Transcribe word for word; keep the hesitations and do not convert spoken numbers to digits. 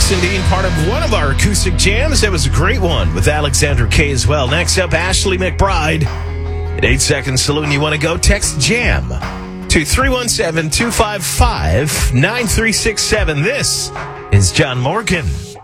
Yes, indeed, part of one of our acoustic jams. That was a great one with Alexandra Kay as well. Next up, Ashley McBride. In eight seconds, saloon, you want to go? Text JAM to three one seven, two five five, nine three six seven. This is John Morgan.